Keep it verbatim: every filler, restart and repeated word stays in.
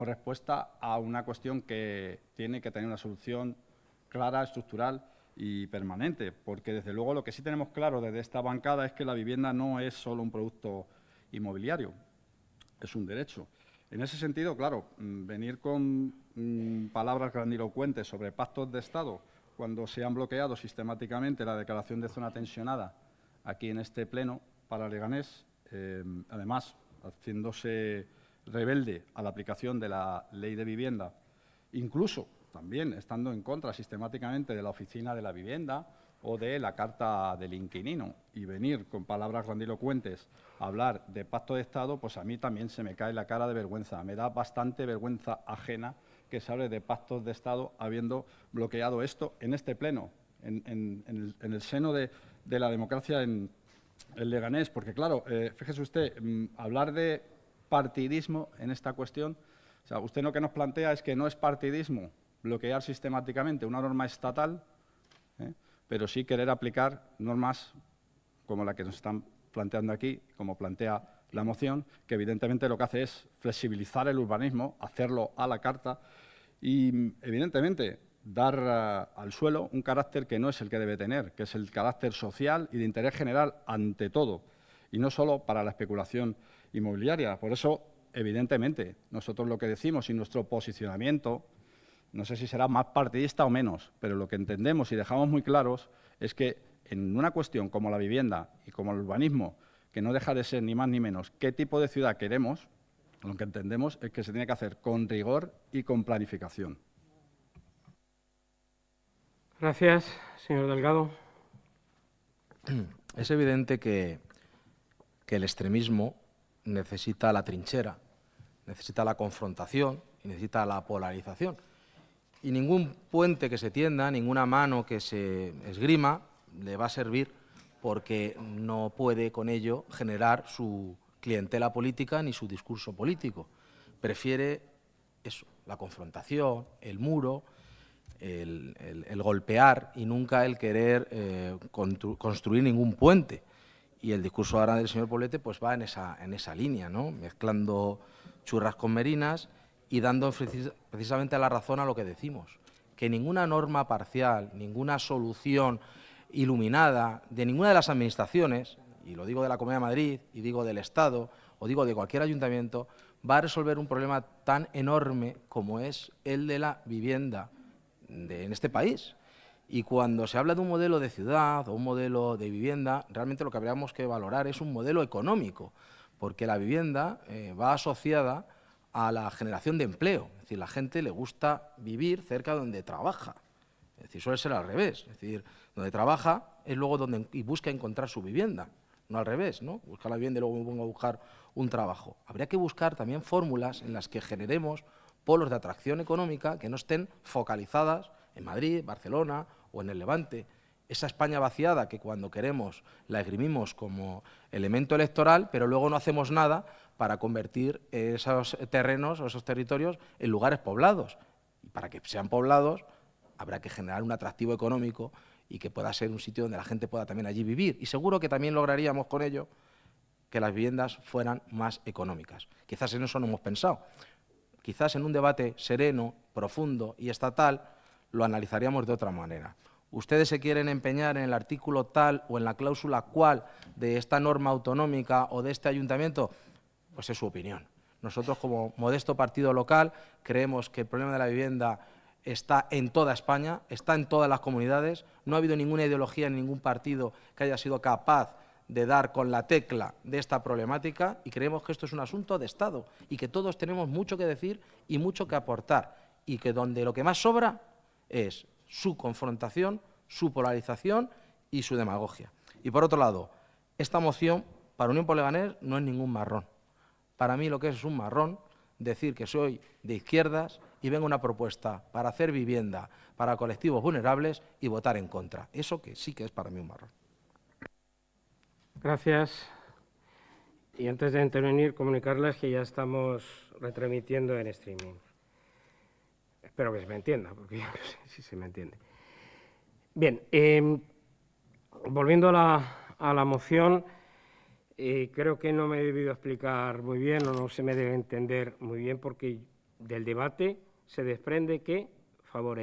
respuesta a una cuestión que tiene que tener una solución clara, estructural y permanente, porque desde luego lo que sí tenemos claro desde esta bancada es que la vivienda no es solo un producto inmobiliario, es un derecho. En ese sentido, claro, venir con mmm, palabras grandilocuentes sobre pactos de Estado cuando se han bloqueado sistemáticamente la declaración de zona tensionada aquí en este pleno para Leganés, eh, además haciéndose rebelde a la aplicación de la Ley de Vivienda, incluso también estando en contra sistemáticamente de la Oficina de la Vivienda o de la Carta del Inquilino, y venir con palabras grandilocuentes a hablar de pacto de Estado, pues a mí también se me cae la cara de vergüenza. Me da bastante vergüenza ajena que se hable de pactos de Estado habiendo bloqueado esto en este pleno, en, en, en, el, en el seno de, de la democracia en el Leganés. Porque, claro, eh, fíjese usted, mmm, hablar de partidismo en esta cuestión, o sea, usted lo que nos plantea es que no es partidismo bloquear sistemáticamente una norma estatal, ¿eh? pero sí querer aplicar normas como la que nos están planteando aquí, como plantea la moción, que evidentemente lo que hace es flexibilizar el urbanismo, hacerlo a la carta y, evidentemente, dar uh, al suelo un carácter que no es el que debe tener, que es el carácter social y de interés general ante todo, y no solo para la especulación inmobiliaria. Por eso, evidentemente, nosotros lo que decimos y nuestro posicionamiento, no sé si será más partidista o menos, pero lo que entendemos y dejamos muy claros es que en una cuestión como la vivienda y como el urbanismo, que no deja de ser ni más ni menos qué tipo de ciudad queremos, lo que entendemos es que se tiene que hacer con rigor y con planificación. Gracias, señor Delgado. Es evidente que, que el extremismo necesita la trinchera, necesita la confrontación y necesita la polarización. Y ningún puente que se tienda, ninguna mano que se esgrima le va a servir, porque no puede con ello generar su clientela política ni su discurso político. Prefiere eso, la confrontación, el muro, el, el, el golpear y nunca el querer eh, construir ningún puente. Y el discurso ahora del señor Poblete pues va en esa, en esa línea, ¿no? Mezclando churras con merinas y dando precisamente la razón a lo que decimos, que ninguna norma parcial, ninguna solución iluminada de ninguna de las administraciones, y lo digo de la Comunidad de Madrid, y digo del Estado, o digo de cualquier ayuntamiento, va a resolver un problema tan enorme como es el de la vivienda de, en este país. Y cuando se habla de un modelo de ciudad o un modelo de vivienda, realmente lo que habríamos que valorar es un modelo económico, porque la vivienda eh, va asociada a la generación de empleo. Es decir, la gente le gusta vivir cerca de donde trabaja. Es decir, suele ser al revés. Es decir, donde trabaja es luego donde y busca encontrar su vivienda, no al revés, ¿no? Buscar la vivienda y luego me pongo a buscar un trabajo. Habría que buscar también fórmulas en las que generemos polos de atracción económica que no estén focalizadas en Madrid, Barcelona o en el Levante. Esa España vaciada que cuando queremos la esgrimimos como elemento electoral, pero luego no hacemos nada para convertir esos terrenos o esos territorios en lugares poblados. Y para que sean poblados habrá que generar un atractivo económico y que pueda ser un sitio donde la gente pueda también allí vivir. Y seguro que también lograríamos con ello que las viviendas fueran más económicas. Quizás en eso no hemos pensado. Quizás en un debate sereno, profundo y estatal lo analizaríamos de otra manera. Ustedes se quieren empeñar en el artículo tal o en la cláusula cual de esta norma autonómica o de este ayuntamiento, pues es su opinión. Nosotros, como modesto partido local, creemos que el problema de la vivienda está en toda España, está en todas las comunidades. No ha habido ninguna ideología en ningún partido que haya sido capaz de dar con la tecla de esta problemática y creemos que esto es un asunto de Estado y que todos tenemos mucho que decir y mucho que aportar y que donde lo que más sobra es su confrontación, su polarización y su demagogia. Y por otro lado, esta moción para Unión por Leganés no es ningún marrón. Para mí lo que es es un marrón decir que soy de izquierdas y vengo una propuesta para hacer vivienda para colectivos vulnerables y votar en contra. Eso que sí que es para mí un marrón. Gracias. Y antes de intervenir, comunicarles que ya estamos retransmitiendo en streaming. Espero que se me entienda, porque yo no sé si se me entiende. Bien, eh, volviendo a la, a la moción, eh, creo que no me he debido explicar muy bien o no se me debe entender muy bien porque del debate se desprende que favorecer